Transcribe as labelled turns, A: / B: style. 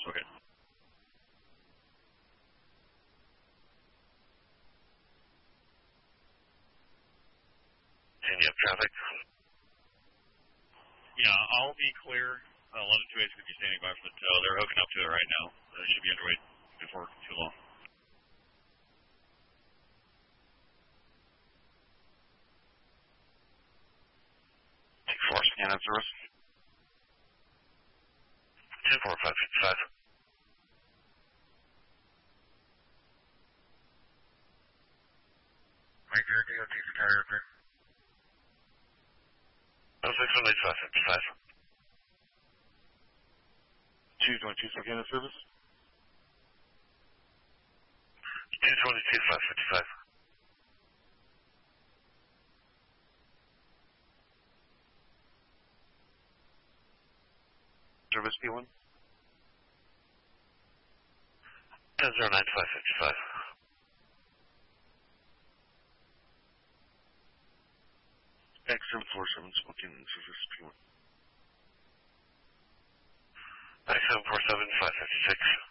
A: Okay.
B: And you have traffic?
A: Yeah, I'll be clear. 1128 is going to be standing by for the tow. They're hooking up to it right now. They should be underway before too long.
B: Take 4, scan and service. 24555.
C: Make your DOT entire okay.
B: 0618555.
D: 222 scan and service.
B: 222555.
D: Service P1.
B: 10092555.
D: X747 smoking service P1.
B: X747556.